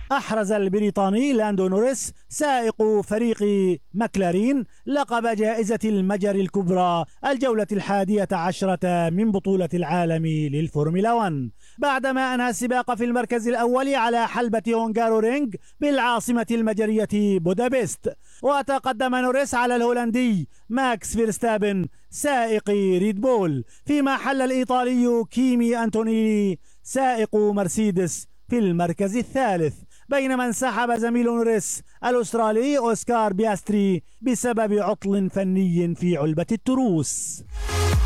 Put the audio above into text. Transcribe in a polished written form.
أحرز البريطاني لاندو نوريس سائق فريق ماكلارين لقب جائزة المجر الكبرى الجولة 11 من بطولة العالم للفورمولا 1 بعدما أنهى السباق في المركز الأول على حلبة هونغارورينغ بالعاصمة المجرية بودابست. وتقدم نوريس على الهولندي ماكس فيرستابن سائق ريد بول، فيما حل الإيطالي كيمي أنتونيلي سائق مرسيدس في المركز الثالث، بينما انسحب زميل نوريس الأسترالي أوسكار بياستري بسبب عطل فني في علبة التروس.